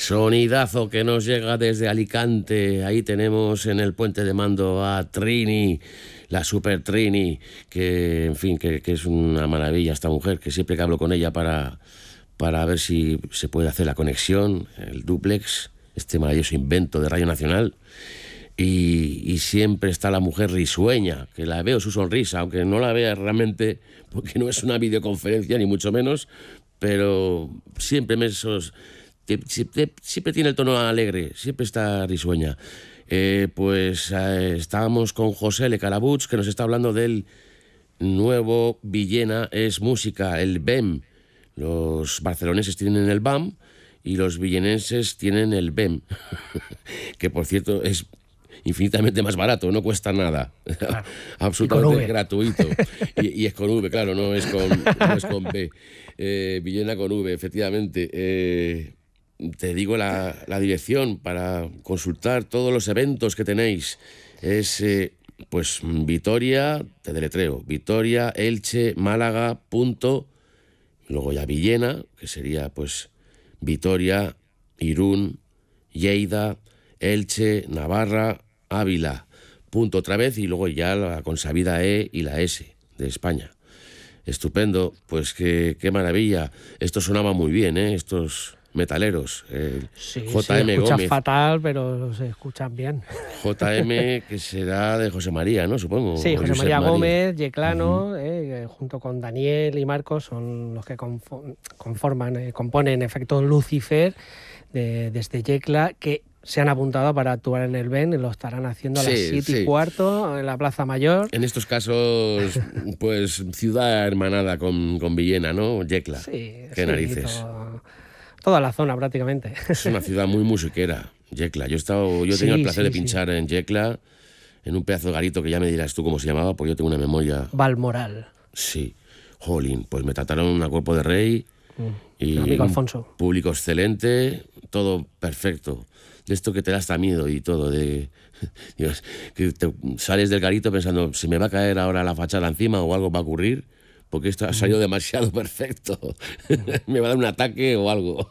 Sonidazo que nos llega desde Alicante. Ahí tenemos en el puente de mando a Trini, la Super Trini, que en fin, que es una maravilla esta mujer, que siempre que hablo con ella para ver si se puede hacer la conexión, el dúplex, este maravilloso invento de Radio Nacional. Y siempre está la mujer risueña, que la veo su sonrisa, aunque no la vea realmente, porque no es una videoconferencia, ni mucho menos, pero siempre siempre tiene el tono alegre, siempre está risueña. Estábamos con José Le Carabuts, que nos está hablando del nuevo Villena es música, el BEM. Los barceloneses tienen el BAM y los villenenses tienen el BEM, que por cierto es infinitamente más barato, no cuesta nada, claro. Absolutamente gratuito. Y es con V, claro, no es con B. Villena con V, efectivamente. Te digo la dirección para consultar todos los eventos que tenéis. Es pues Vitoria, te deletreo, Vitoria, Elche, Málaga, punto, luego ya Villena, que sería pues Vitoria, Irún, Lleida, Elche, Navarra, Ávila, punto otra vez, y luego ya la consabida E y la S de España. Estupendo, pues qué maravilla. Esto sonaba muy bien, estos metaleros. Sí, JM se escucha Gómez. Fatal, pero se escuchan bien. JM, que será de José María, ¿no? Supongo. Sí, José María Gómez, Yeclano, junto con Daniel y Marcos, son los que componen Efecto Lucifer desde Yecla, que se han apuntado para actuar en el BEN, lo estarán haciendo a las 7:15 en la Plaza Mayor. En estos casos, pues ciudad hermanada con Villena, ¿no? Yecla. Sí, qué narices. Toda la zona prácticamente. Es una ciudad muy musiquera, Yecla. Yo he tenido el placer de pinchar en Yecla, en un pedazo de garito que ya me dirás tú cómo se llamaba, pues yo tengo una memoria. Balmoral. Sí, jolín, pues me trataron a cuerpo de rey. Y amigo Alfonso. Público excelente, todo perfecto. De esto que te da hasta miedo y todo, Dios, que te sales del garito pensando, ¿se me va a caer ahora la fachada encima o algo va a ocurrir? Porque esto ha salido demasiado perfecto. Me va a dar un ataque o algo.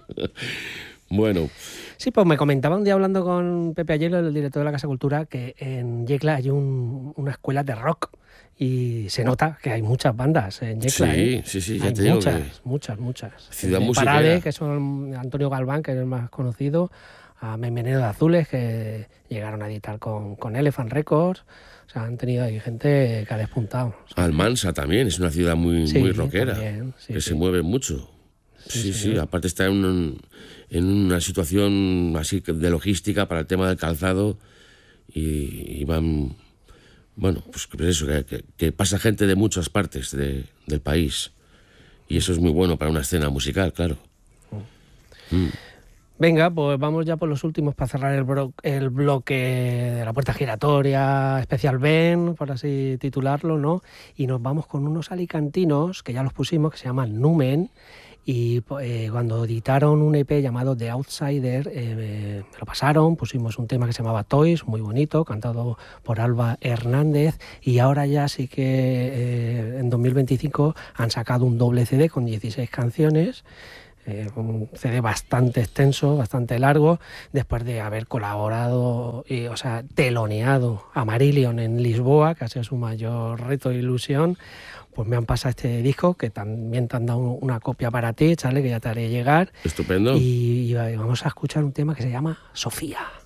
Bueno. Sí, pues me comentaba un día hablando con Pepe Ayelo, el director de la Casa Cultura, que en Yecla hay una escuela de rock y se nota que hay muchas bandas en Yecla. Sí, ya hay te digo muchas. Ciudad de musiquera. Parade, que son Antonio Galván, que es el más conocido, a Memeneo de Azules, que llegaron a editar con Elephant Records. O sea, han tenido ahí gente que ha despuntado. Almansa también, es una ciudad muy rockera, también, se mueve mucho. Sí, aparte está en una situación así de logística para el tema del calzado y van, bueno, pues eso, que pasa gente de muchas partes del país y eso es muy bueno para una escena musical, claro. Venga, pues vamos ya por los últimos para cerrar el bloque de la puerta giratoria, especial Ben, por así titularlo, ¿no? Y nos vamos con unos alicantinos, que ya los pusimos, que se llaman Numen, y cuando editaron un EP llamado The Outsider, me lo pasaron, pusimos un tema que se llamaba Toys, muy bonito, cantado por Alba Hernández, y ahora ya sí que en 2025 han sacado un doble CD con 16 canciones, un CD bastante extenso, bastante largo, después de haber colaborado, teloneado a Marillion en Lisboa, que ha sido su mayor reto e ilusión. Pues me han pasado este disco, que también te han dado una copia para ti, Charlie, que ya te haré llegar. Estupendo. Y vamos a escuchar un tema que se llama Sofía.